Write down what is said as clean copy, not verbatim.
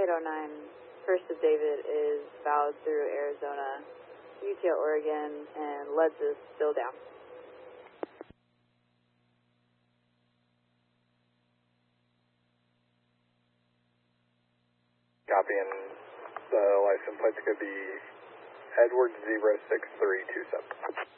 809, First of David is valid through Arizona, UTL, Oregon, and LEDS is still down. Copy, and the license plates could be Edward 06327.